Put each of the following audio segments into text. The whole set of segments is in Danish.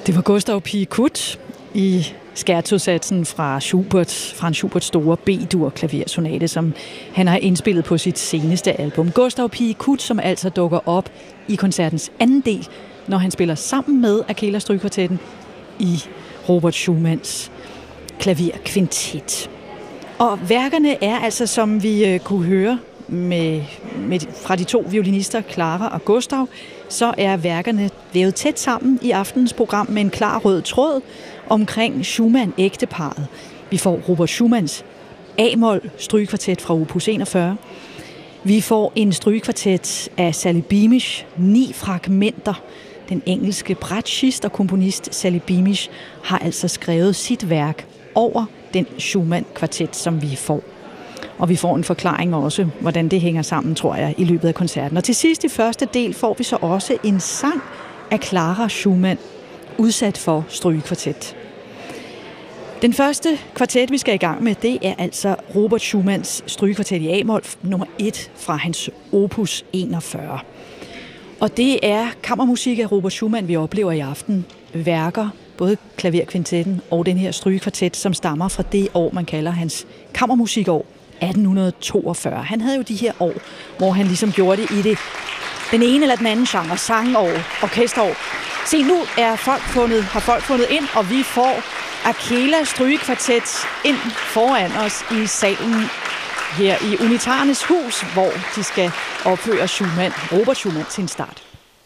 Det var Gustav Piekut i skærtosatsen fra Franz Schuberts store B-dur klaversonate, som han har indspillet på sit seneste album. Gustav Piekut, som altså dukker op i koncertens anden del, når han spiller sammen med Akela Strygekvartetten i Robert Schumanns klaverkvintet. Og værkerne er altså, som vi kunne høre fra de to violinister, Clara og Gustav, så er værkerne vævet tæt sammen i aftenens program med en klar rød tråd omkring Schumann-ægteparret. Vi får Robert Schumanns A-mol strygekvartet fra opus 41. Vi får en strygekvartet af Sally Beamish, 9 fragmenter. Den engelske bratschist og komponist Sally Beamish har altså skrevet sit værk over den Schumann-kvartet, som vi får. Og vi får en forklaring også, hvordan det hænger sammen, tror jeg, i løbet af koncerten. Og til sidst i første del får vi så også en sang af Clara Schumann, udsat for strygekvartet. Den første kvartet, vi skal i gang med, det er altså Robert Schumanns strygekvartet i A-mol, nummer 1 fra hans opus 41. Og det er kammermusik af Robert Schumann, vi oplever i aften. Værker, både klaverkvintetten og den her strygekvartet, som stammer fra det år, man kalder hans kammermusikår, 1842. Han havde jo de her år, hvor han ligesom gjorde det i den ene eller den anden genre, sangår, orkesterår. Se, nu har folk fundet ind, og vi får Akela Strygekvartet ind foran os i salen her i Unitarernes Hus, hvor de skal opføre Robert Schumann til en start.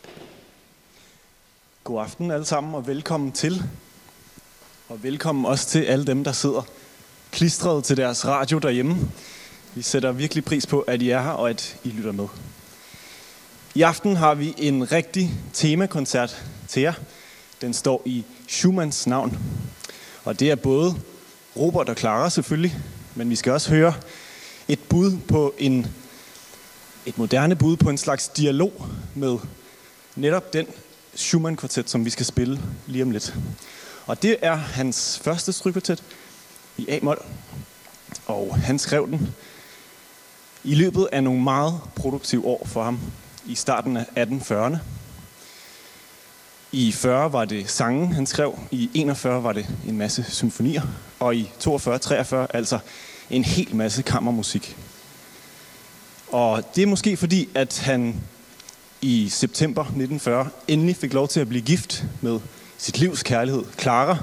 God aften alle sammen, og velkommen til. Og velkommen også til alle dem, der sidder klistret til deres radio derhjemme. Vi sætter virkelig pris på, at I er her, og at I lytter med. I aften har vi en rigtig temakoncert til jer. Den står i Schumanns navn. Og det er både Robert og Clara selvfølgelig, men vi skal også høre et moderne bud på en slags dialog med netop den Schumann-kvartet, som vi skal spille lige om lidt. Og det er hans første strygekvartet i A-mol, og han skrev den i løbet af nogle meget produktive år for ham i starten af 1840'erne. I 40 var det sange, han skrev. I 41 var det en masse symfonier. Og i 42-43 altså en hel masse kammermusik. Og det er måske fordi, at han i september 1940 endelig fik lov til at blive gift med sit livs kærlighed, Clara.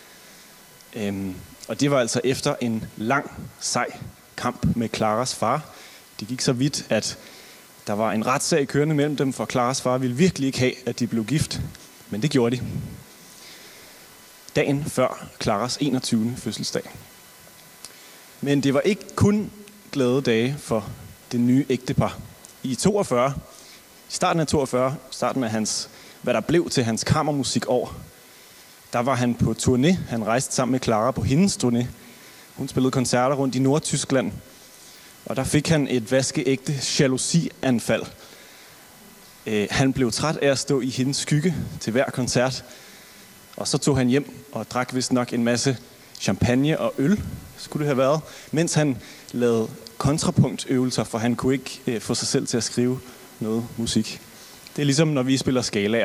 Og det var altså efter en lang, sej kamp med Claras far. Det gik så vidt, at der var en retssag kørende mellem dem, for Claras far ville virkelig ikke have, at de blev gift. Men det gjorde de. Dagen før Claras 21. fødselsdag. Men det var ikke kun glade dage for det nye ægtepar. I starten af 42, starten af hvad der blev til hans kammermusikår, der var han på turné. Han rejste sammen med Clara på hendes turné. Hun spillede koncerter rundt i Nordtyskland. Og der fik han et vaskeægte jalousianfald. Han blev træt af at stå i hendes skygge til hver koncert. Og så tog han hjem og drak vist nok en masse champagne og øl, skulle det have været, mens han lavede kontrapunktøvelser, for han kunne ikke få sig selv til at skrive noget musik. Det er ligesom, når vi spiller skalaer.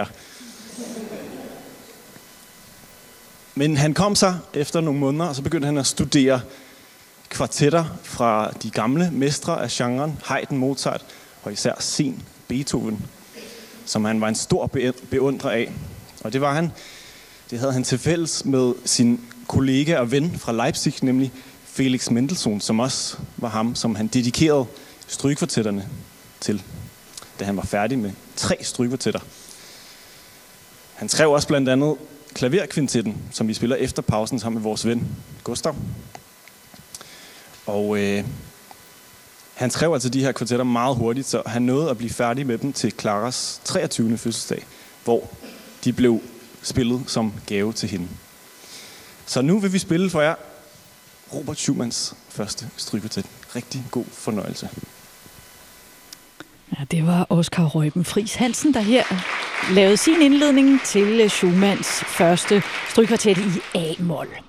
Men han kom så efter nogle måneder, og så begyndte han at studere kvartetter fra de gamle mestre af genren, Haydn, Mozart og især sen Beethoven, som han var en stor beundrer af. Og det havde han til fælles med sin kollega og ven fra Leipzig, nemlig Felix Mendelssohn, som også var ham, som han dedikerede strygekvartetterne til, da han var færdig med 3 strygekvartetter. Han skrev også blandt andet klaverkvintetten, som vi spiller efter pausen sammen med vores ven Gustav. Og han skrev altså de her kvartetter meget hurtigt, så han nåede at blive færdig med dem til Claras 23. fødselsdag, hvor de blev spillet som gave til hende. Så nu vil vi spille for jer Robert Schumanns første strygekvartet. Rigtig god fornøjelse. Ja, det var Oskar Reuben Friis Hansen, der her lavede sin indledning til Schumanns første strygekvartet i A-mol.